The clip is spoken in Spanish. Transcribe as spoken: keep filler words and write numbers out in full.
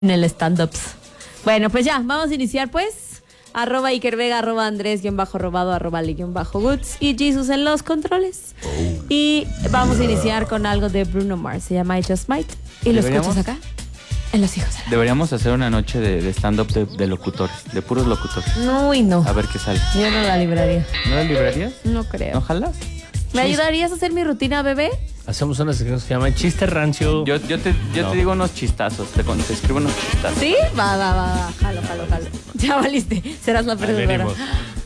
en el stand-ups. Bueno, pues ya, vamos a iniciar pues. Arroba Iker Vega, arroba Andrés, guión bajo robado, arroba li, guión bajo Goods y Jesus en los controles. Oh. Y vamos a iniciar con algo de Bruno Mars, se llama I Just Might. Y lo escuchas acá, en Los Hijos de la... Deberíamos hacer una noche de, de stand-up de, de locutores, de puros locutores. Uy, no. A ver qué sale. Yo no la libraría. ¿No la librarías? No creo. Ojalá. ¿Me ayudarías a hacer mi rutina, bebé? Hacemos una sección que se llama Chiste Rancio. Yo, yo, te, yo no. te digo unos chistazos, te, te escribo unos chistazos. ¿Sí? Va, va, va, va. Jalo, jalo, jalo. Ya valiste. Serás la perdedora.